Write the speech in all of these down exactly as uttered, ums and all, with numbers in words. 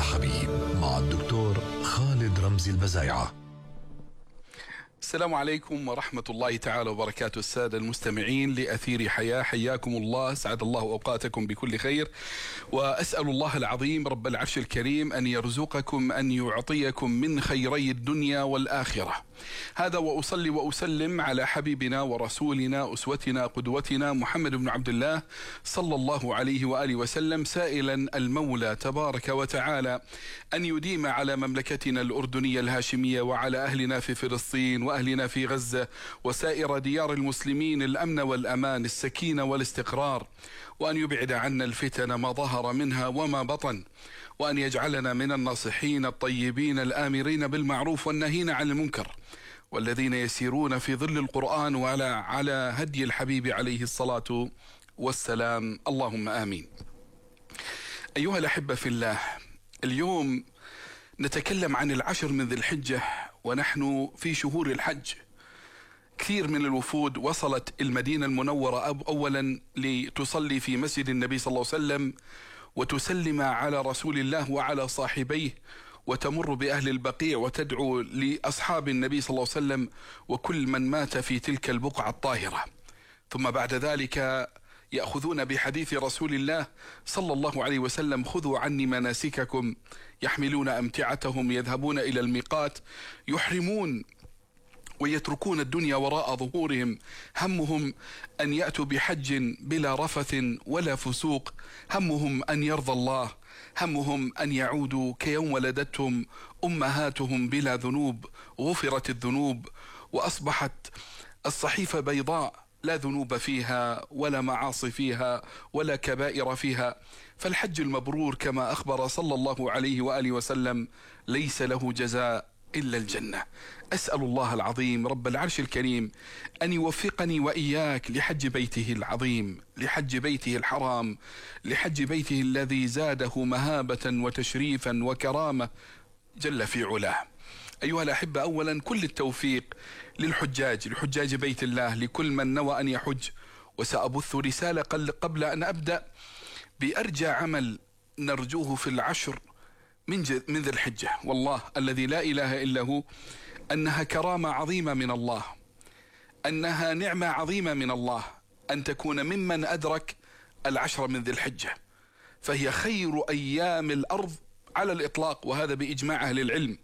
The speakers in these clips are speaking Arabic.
الحبيب مع الدكتور خالد رمزي البزايعة. السلام عليكم ورحمة الله تعالى وبركاته. السادة المستمعين لأثير حياة، حياكم الله، سعد الله أوقاتكم بكل خير، وأسأل الله العظيم رب العرش الكريم أن يرزقكم أن يعطيكم من خيري الدنيا والآخرة. هذا وأصلي وأسلم على حبيبنا ورسولنا أسوتنا قدوتنا محمد بن عبد الله صلى الله عليه وآله وسلم، سائلا المولى تبارك وتعالى أن يديم على مملكتنا الأردنية الهاشمية وعلى أهلنا في فلسطين وأهلنا في غزة وسائر ديار المسلمين الأمن والأمان، السكينة والاستقرار، وأن يبعد عنا الفتن ما ظهر منها وما بطن، وأن يجعلنا من الناصحين الطيبين الآمرين بالمعروف والنهين عن المنكر، والذين يسيرون في ظل القرآن وعلى على هدي الحبيب عليه الصلاة والسلام، اللهم آمين. أيها الأحبة في الله، اليوم نتكلم عن العشر من ذي الحجة ونحن في شهور الحج. كثير من الوفود وصلت المدينة المنورة أولا لتصلي في مسجد النبي صلى الله عليه وسلم وتسلم على رسول الله وعلى صاحبيه، وتمر بأهل البقيع وتدعو لأصحاب النبي صلى الله عليه وسلم وكل من مات في تلك البقعة الطاهرة. ثم بعد ذلك يأخذون بحديث رسول الله صلى الله عليه وسلم: خذوا عني مناسككم، يحملون أمتعتهم، يذهبون إلى الميقات، يحرمون ويتركون الدنيا وراء ظهورهم، همهم أن يأتوا بحج بلا رفث ولا فسوق، همهم أن يرضى الله، همهم أن يعودوا كيوم ولدتهم أمهاتهم بلا ذنوب، غفرت الذنوب وأصبحت الصحيفة بيضاء، لا ذنوب فيها ولا معاصي فيها ولا كبائر فيها. فالحج المبرور كما أخبر صلى الله عليه وآله وسلم ليس له جزاء إلا الجنة. أسأل الله العظيم رب العرش الكريم أن يوفقني وإياك لحج بيته العظيم، لحج بيته الحرام، لحج بيته الذي زاده مهابة وتشريفا وكرامة جل في علاه. أيها الأحبة، أولا كل التوفيق للحجاج، لحجاج بيت الله، لكل من نوى أن يحج. وسأبث رسالة قبل أن أبدأ بأرجى عمل نرجوه في العشر من من ذي الحجة، والله الذي لا إله إلا هو، أنها كرامة عظيمة من الله، أنها نعمة عظيمة من الله أن تكون ممن أدرك العشر من ذي الحجة، فهي خير أيام الأرض على الإطلاق، وهذا بإجماع أهل العلم.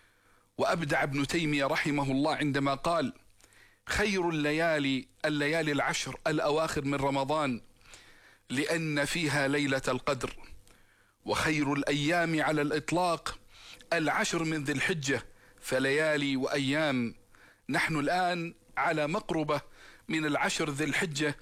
وأبدع ابن تيمية رحمه الله عندما قال: خير الليالي الليالي العشر الأواخر من رمضان، لأن فيها ليلة القدر. وخير الأيام على الإطلاق العشر من ذي الحجة، فليالي وأيام. نحن الآن على مقربة من العشر ذي الحجة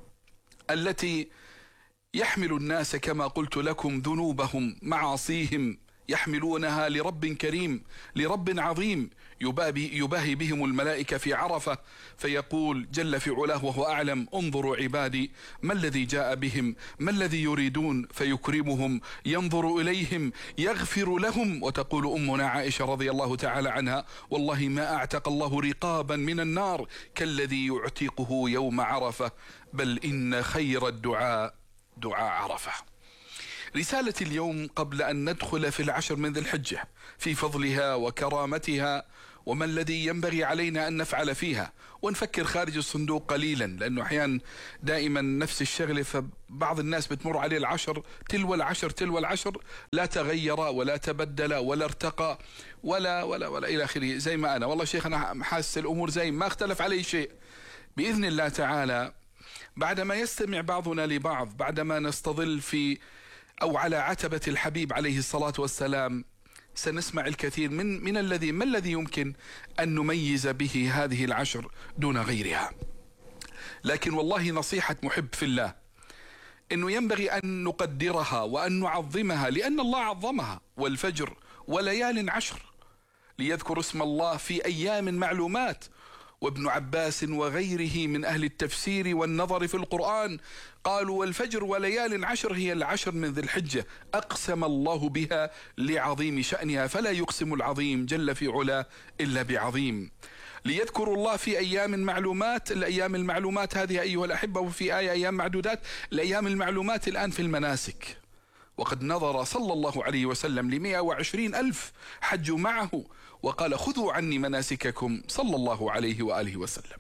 التي يحمل الناس كما قلت لكم ذنوبهم معاصيهم، يحملونها لرب كريم، لرب عظيم يباهي بهم الملائكة في عرفة، فيقول جل في علاه وهو أعلم: انظروا عبادي ما الذي جاء بهم، ما الذي يريدون، فيكرمهم، ينظر إليهم، يغفر لهم. وتقول أمنا عائشة رضي الله تعالى عنها: والله ما أعتق الله رقابا من النار كالذي يعتقه يوم عرفة، بل إن خير الدعاء دعاء عرفة. رسالة اليوم قبل أن ندخل في العشر من ذي الحجة في فضلها وكرامتها وما الذي ينبغي علينا أن نفعل فيها، ونفكر خارج الصندوق قليلا، لأنه أحيانا دائما نفس الشغلة، فبعض الناس بتمر عليه العشر تلو العشر تلو العشر، لا تغير ولا تبدل ولا ارتقى ولا ولا ولا إلى آخره. زي ما أنا والله شيخ أنا حاسس الأمور زي ما اختلف عليه شيء. بإذن الله تعالى بعدما يستمع بعضنا لبعض، بعدما نستظل في أو على عتبة الحبيب عليه الصلاة والسلام، سنسمع الكثير من من الذي ما الذي يمكن أن نميز به هذه العشر دون غيرها. لكن والله نصيحة محب في الله إنه ينبغي أن نقدرها وأن نعظمها، لأن الله عظمها: والفجر وليال عشر، ليذكر اسم الله في أيام معلومات. وابن عباس وغيره من أهل التفسير والنظر في القرآن قالوا: والفجر وليال عشر هي العشر من ذي الحجة، أقسم الله بها لعظيم شأنها، فلا يقسم العظيم جل في علاه إلا بعظيم. ليذكروا الله في أيام معلومات. الأيام المعلومات هذه أيها الأحبة، وفي آية أيام معدودات. الأيام المعلومات الآن في المناسك، وقد نظر صلى الله عليه وسلم لمئة وعشرين ألف حجوا معه وقال خذوا عني مناسككم صلى الله عليه وآله وسلم.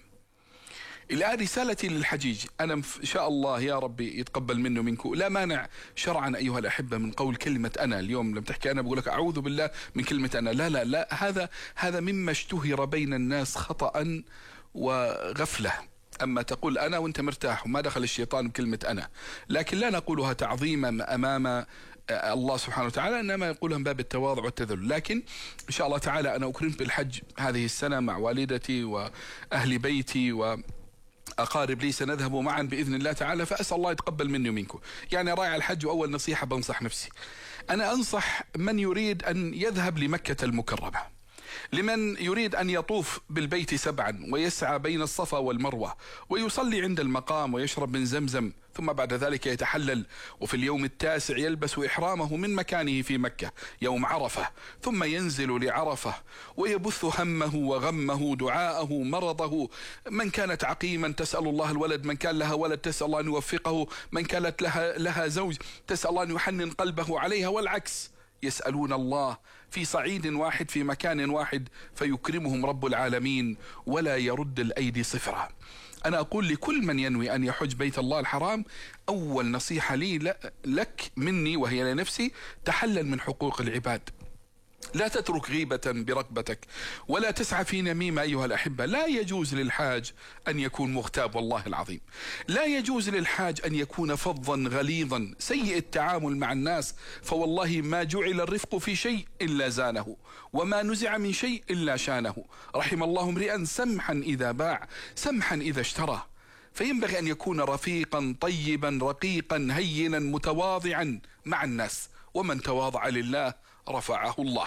الآن رسالتي للحجيج، أنا إن شاء الله يا ربي يتقبل منه منكم، لا مانع شرعا أيها الأحبة من قول كلمة أنا. اليوم لما تحكي أنا بقول لك أعوذ بالله من كلمة أنا، لا لا لا، هذا هذا مما اشتهر بين الناس خطأ وغفلة. أما تقول أنا وأنت مرتاح وما دخل الشيطان بكلمة أنا، لكن لا نقولها تعظيما أمام الله سبحانه وتعالى، إنما يقولها من باب التواضع والتذلل. لكن إن شاء الله تعالى أنا أكرمت بالحج هذه السنة مع والدتي وأهل بيتي و أقارب لي، سنذهب معا بإذن الله تعالى، فأسأل الله يتقبل مني ومنكم. يعني رايح الحج، وأول نصيحة بنصح نفسي، أنا أنصح من يريد أن يذهب لمكة المكرمة، لمن يريد أن يطوف بالبيت سبعا ويسعى بين الصفا والمروة ويصلي عند المقام ويشرب من زمزم، ثم بعد ذلك يتحلل، وفي اليوم التاسع يلبس إحرامه من مكانه في مكة يوم عرفة، ثم ينزل لعرفة ويبث همه وغمه، دعاءه، مرضه، من كانت عقيما تسأل الله الولد، من كان لها ولد تسأل الله أن يوفقه، من كانت لها, لها زوج تسأل الله أن يحنن قلبه عليها، والعكس، يسألون الله في صعيد واحد في مكان واحد فيكرمهم رب العالمين ولا يرد الأيدي صفرا. أنا أقول لكل من ينوي أن يحج بيت الله الحرام، أول نصيحة لي لك مني وهي لنفسي، تحلل من حقوق العباد، لا تترك غيبة برقبتك ولا تسعى في نميمة أيها الأحبة. لا يجوز للحاج أن يكون مغتاب، والله العظيم لا يجوز للحاج أن يكون فظا غليظا سيء التعامل مع الناس، فوالله ما جعل الرفق في شيء إلا زانه، وما نزع من شيء إلا شانه. رحم الله امرئا سمحا إذا باع سمحا إذا اشترى. فينبغي أن يكون رفيقا طيبا رقيقا هينا متواضعا مع الناس، ومن تواضع لله رفعه الله.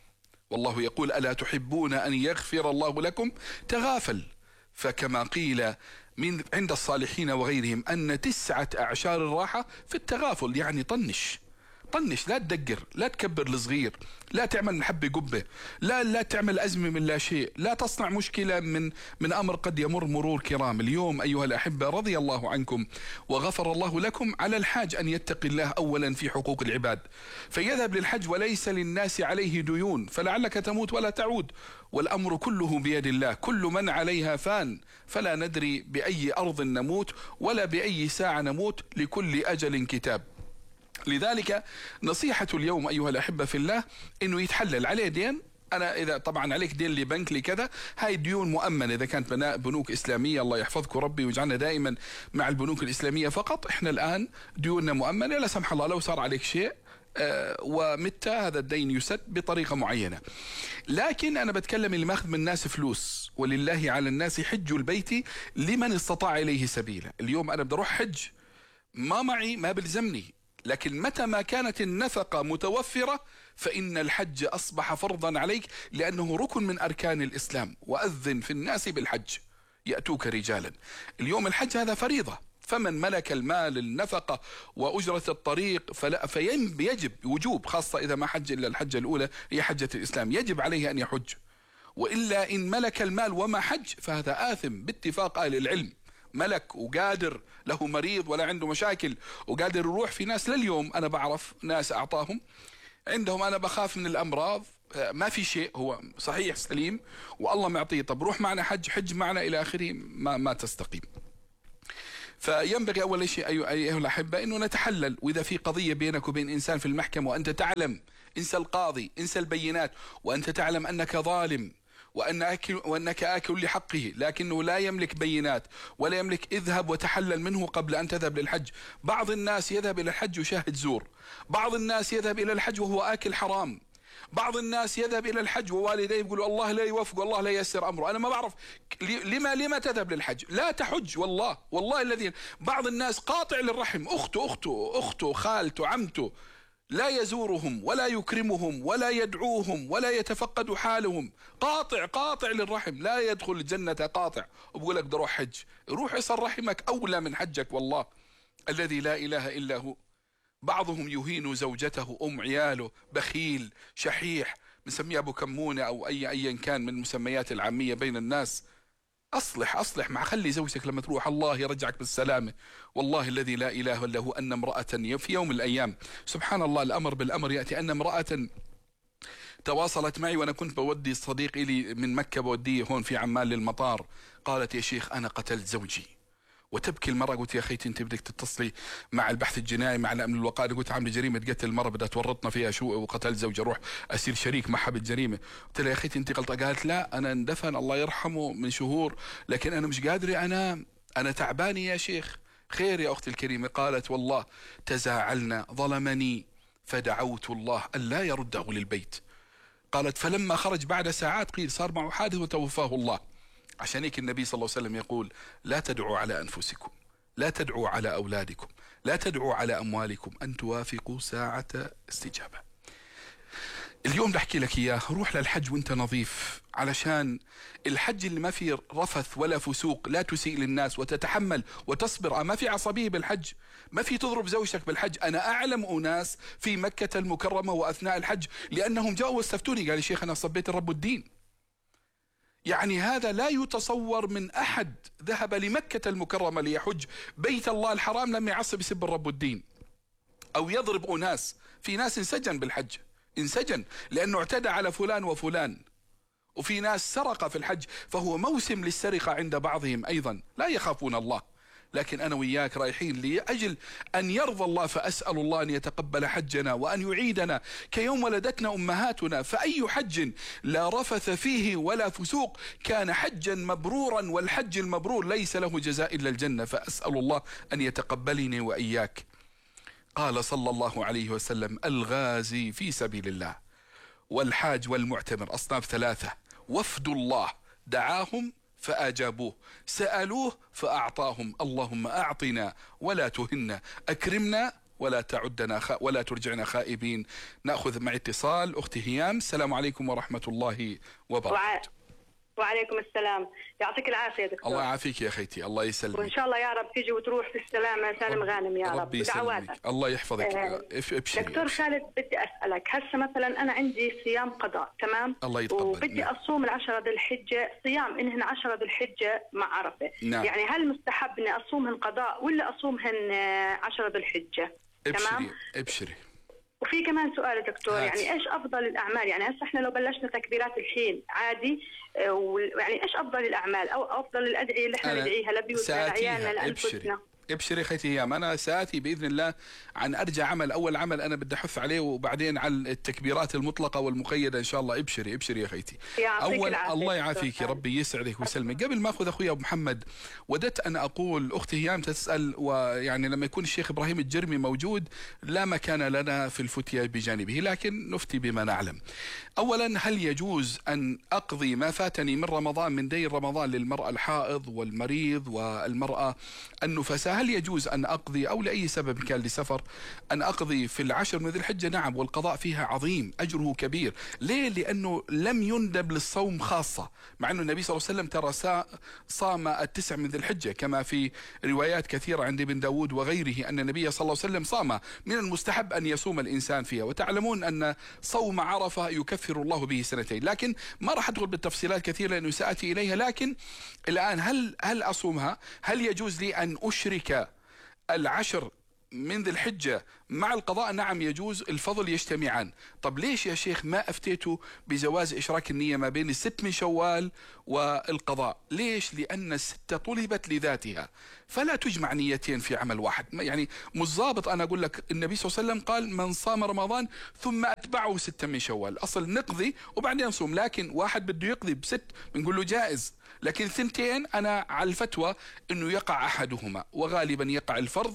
والله يقول ألا تحبون أن يغفر الله لكم؟ تغافل. فكما قيل من عند الصالحين وغيرهم أن تسعة أعشار الراحة في التغافل، يعني طنش طنش، لا تدقر، لا تكبر الصغير، لا تعمل محبة قبة، لا لا تعمل أزمة من لا شيء، لا تصنع مشكلة من من أمر قد يمر مرور كرام. اليوم أيها الأحبة رضي الله عنكم وغفر الله لكم، على الحاج أن يتقي الله أولا في حقوق العباد، فيذهب للحج وليس للناس عليه ديون، فلعلك تموت ولا تعود، والأمر كله بيد الله، كل من عليها فان، فلا ندري بأي أرض نموت ولا بأي ساعة نموت، لكل أجل كتاب. لذلك نصيحة اليوم أيها الأحبة في الله إنه يتحلل عليه دين. أنا إذا طبعا عليك دين لبنك لكذا، هاي ديون مؤمنة إذا كانت بنوك إسلامية، الله يحفظكم ربي ويجعلنا دائما مع البنوك الإسلامية فقط. إحنا الآن ديوننا مؤمنة، لا سمح الله لو صار عليك شيء آه ومت هذا الدين يسد بطريقة معينة. لكن أنا بتكلم اللي ماخذ من الناس فلوس، ولله على الناس حج البيت لمن استطاع إليه سبيلا. اليوم أنا بدي أروح حج، ما معي ما بلزمني، لكن متى ما كانت النفقة متوفرة فإن الحج أصبح فرضا عليك، لأنه ركن من أركان الإسلام. وأذن في الناس بالحج يأتوك رجالا. اليوم الحج هذا فريضة، فمن ملك المال النفقة وأجرة الطريق فلا فيجب وجوب، خاصة إذا ما حج إلا الحجة الأولى هي حجة الإسلام، يجب عليه أن يحج. وإلا إن ملك المال وما حج فهذا آثم باتفاق أهل العلم. ملك وقادر، له مريض ولا عنده مشاكل وقادر يروح. في ناس لليوم أنا بعرف ناس أعطاهم عندهم أنا بخاف من الأمراض، ما في شيء، هو صحيح سليم والله معطيه، طب روح معنا حج، حج معنا إلى آخره، ما, ما تستقيم. فينبغي أول شيء أيها الأحبة أنه نتحلل. وإذا في قضية بينك وبين إنسان في المحكمة وأنت تعلم، انسى القاضي، انسى البينات، وأنت تعلم أنك ظالم وأن أكل وأنك آكل لحقه، لكنه لا يملك بينات ولا يملك، اذهب وتحلل منه قبل أن تذهب للحج. بعض الناس يذهب إلى الحج وشاهد زور، بعض الناس يذهب إلى الحج وهو آكل حرام، بعض الناس يذهب إلى الحج ووالديه يقولوا الله لا يوفق والله لا ييسر أمره. أنا ما بعرف لما لما تذهب للحج، لا تحج والله والله الذي. بعض الناس قاطع للرحم، أخته أخته أخته خالته عمته، لا يزورهم ولا يكرمهم ولا يدعوهم ولا يتفقد حالهم، قاطع قاطع للرحم، لا يدخل الجنة قاطع. وبقول لك دروح حج، روح يصل رحمك أولى من حجك والله الذي لا إله إلا هو. بعضهم يهين زوجته، أم عياله، بخيل، شحيح، بنسميه أبو كمونة أو أي أيا كان من المسميات العامية بين الناس. أصلح أصلح مع خلي زوجتك لما تروح الله يرجعك بالسلامة. والله الذي لا إله إلا هو أن امرأة في يوم من الأيام سبحان الله الأمر بالأمر يأتي، أن امرأة تواصلت معي وأنا كنت بودي صديق إلي من مكة بوديه هون في عمان للمطار، قالت يا شيخ أنا قتلت زوجي. وتبكي المرأة. قلت يا أخيتي أنت بدك تتصلي مع البحث الجنائي مع الأمن الوقائي، قلت عامله جريمة قتل المرأة بدها تورطنا فيها شو وقتل زوجها، روح أصير شريك معها بالجريمة. قلت لها يا أخيتي أنت غلطة. قالت لا أنا اندفن الله يرحمه من شهور لكن أنا مش قادرة أنام، أنا تعباني يا شيخ. خير يا أختي الكريمة. قالت والله تزاعلنا ظلمني فدعوت الله ألا يرده للبيت. قالت فلما خرج بعد ساعات قيل صار معه حادث وتوفاه الله. عشان هيك النبي صلى الله عليه وسلم يقول لا تدعوا على أنفسكم، لا تدعوا على أولادكم، لا تدعوا على أموالكم أن توافقوا ساعة استجابة. اليوم بحكي لك إياه، روح للحج وانت نظيف، علشان الحج اللي ما فيه رفث ولا فسوق، لا تسيء للناس وتتحمل وتصبر، ما في عصبية بالحج، ما في تضرب زوجتك بالحج. أنا أعلم أناس في مكة المكرمة وأثناء الحج لأنهم جاءوا واستفتوني قال يا شيخ أنا صبيت الرب الدين. يعني هذا لا يتصور من أحد ذهب لمكة المكرمة ليحج بيت الله الحرام لم يعصب يسب الرب الدين أو يضرب أناس. في ناس انسجن بالحج، انسجن لأنه اعتدى على فلان وفلان، وفي ناس سرق في الحج، فهو موسم للسرقة عند بعضهم أيضا، لا يخافون الله. لكن أنا وياك رايحين لأجل أن يرضى الله، فأسأل الله أن يتقبل حجنا وأن يعيدنا كيوم ولدتنا أمهاتنا. فأي حج لا رفث فيه ولا فسوق كان حجا مبرورا، والحج المبرور ليس له جزاء إلا الجنة. فأسأل الله أن يتقبلني وإياك. قال صلى الله عليه وسلم الغازي في سبيل الله والحاج والمعتمر أصناف ثلاثة، وفد الله دعاهم فأجابوه، سألوه فأعطاهم. اللهم أعطنا ولا تهنا، أكرمنا ولا تعدنا خ... ولا ترجعنا خائبين. نأخذ مع اتصال أختي هيام. السلام عليكم ورحمة الله وبركاته. وعليكم السلام، يعطيك العافية دكتور. الله يعافيك يا خيتي، الله يسلمك. وإن شاء الله يا رب تيجي وتروح في السلامة سالم غانم يا رب. ودعواتك. الله يحفظك. آه. ابشري. دكتور خالد بدي أسألك، هسه مثلا أنا عندي صيام قضاء تمام؟ الله يتقبل. وبدي نعم. أصوم العشرة ذي الحجة صيام إنهن عشرة ذي الحجة مع عرفة. نعم. يعني هل مستحب إني أصومهن قضاء ولا أصومهن عشرة ذي الحجة؟ تمام. ابشري. وفي كمان سؤال دكتور، هات. يعني ايش افضل الاعمال؟ يعني هسه احنا لو بلشنا تكبيرات الحين عادي، يعني ايش افضل الاعمال او افضل الادعيه اللي احنا ندعيها لبيوتنا لعيالنا لانفسنا؟ ابشري خيتي ايام، انا ساتي باذن الله عن ارجع عمل، اول عمل انا بدي احث عليه وبعدين على التكبيرات المطلقه والمقيده ان شاء الله. ابشري ابشري يا خيتي. اول الله يعافيك يا ربي يسعدك ويسلمك. قبل ما اخذ اخوي ابو محمد وددت ان اقول اختي هيام تسال، ويعني لما يكون الشيخ ابراهيم الجرمي موجود لا مكان لنا في الفتيا بجانبه، لكن نفتي بما نعلم. اولا هل يجوز ان اقضي ما فاتني من رمضان من دين رمضان للمراه الحائض والمريض والمراه النفساء؟ هل يجوز أن أقضي أو لأي سبب كان لسفر أن أقضي في العشر من ذي الحجة؟ نعم، والقضاء فيها عظيم أجره كبير. ليه؟ لأنه لم يندب للصوم خاصة، مع أنه النبي صلى الله عليه وسلم ترى صام التسع من ذي الحجة كما في روايات كثيرة عند ابن داود وغيره أن النبي صلى الله عليه وسلم صام. من المستحب أن يصوم الإنسان فيها، وتعلمون أن صوم عرفة يكفر الله به سنتين. لكن ما راح أدخل بالتفصيلات كثيرة لأنه سأتي إليها. لكن الآن هل هل أصومها؟ هل يجوز لي أن أشرك العشر من ذي الحجة مع القضاء؟ نعم يجوز، الفضل يجتمعان. طب ليش يا شيخ ما أفتيتوا بجواز إشراك النية ما بين الست من شوال والقضاء؟ ليش؟ لأن الستة طلبت لذاتها فلا تجمع نيتين في عمل واحد. يعني مش ضابط أنا أقول لك النبي صلى الله عليه وسلم قال من صام رمضان ثم أتبعه ستة من شوال، أصل نقضي وبعدين نصوم. لكن واحد بده يقضي بست بنقول له جائز، لكن ثنتين أنا على الفتوى أنه يقع أحدهما، وغالبا يقع الفرض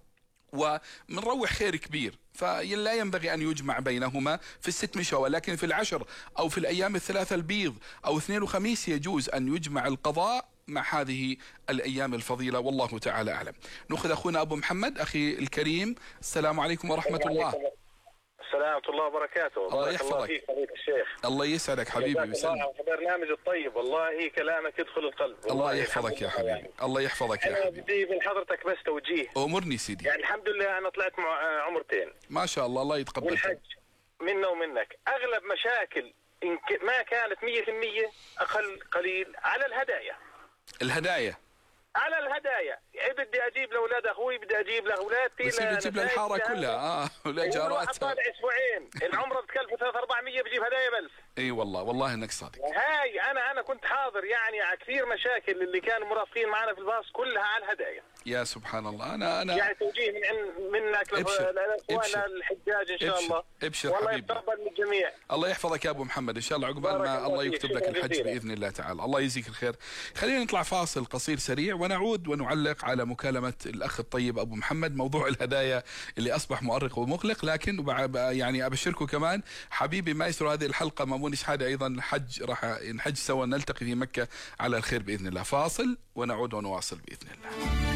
ومنروح خير كبير، فلا ينبغي أن يجمع بينهما في الست من شوال. لكن في العشر أو في الأيام الثلاثة البيض أو اثنين وخميس يجوز أن يجمع القضاء مع هذه الأيام الفضيلة، والله تعالى أعلم. نأخذ أخونا أبو محمد أخي الكريم. السلام عليكم ورحمة الله. السلام ورحمة الله وبركاته. الله يحفظك. الله فيك حبيبي الشيخ. الله يسعدك حبيبي ويسلمك. الله على البرنامج الطيب، والله كلامك يدخل القلب. الله يحفظك يا حبيبي. يعني. الله يحفظك يا حبيبي. بدي من حضرتك بس توجيه. أمرني سيدي. يعني الحمد لله أنا طلعت مع عمرتين. ما شاء الله، الله يتقبل. والحج منا ومنك أغلب مشاكل إن ما كانت مية في المية أقل قليل على الهدايا. الهدايا على الهدايا، يعني بدي اجيب لاولاد اخوي، بدي اجيب لاولادتي، بس تجيب للحاره كلها اه ولا جاراتها. طالع اسبوعين العمره بتكلفه ثلاثة أربعمية، بجيب هدايا بس. اي والله والله انك صادق. هاي انا انا كنت حاضر يعني على كثير مشاكل اللي كانوا مرافقين معنا في الباص كلها على الهدايا. يا سبحان الله. انا انا يعني توجيه من عند منك لاخواننا الحجاج ان شاء ابشر. الله. ابشر والله حبيبي. يتقبل من الجميع. الله يحفظك يا ابو محمد ان شاء الله، عقبال ما الله يكتب لك الحج باذن الله تعالى. الله يجزيك الخير. خلينا نطلع فاصل قصير سريع ونعود ونعلق على مكالمه الاخ الطيب ابو محمد، موضوع الهدايا اللي اصبح مؤرق ومقلق. لكن يعني ابشركم كمان حبيبي مايسترو، هذه الحلقه مامون شحاده ايضا حج، راح نحج سوا، نلتقي في مكه على الخير باذن الله. فاصل ونعود ونواصل باذن الله.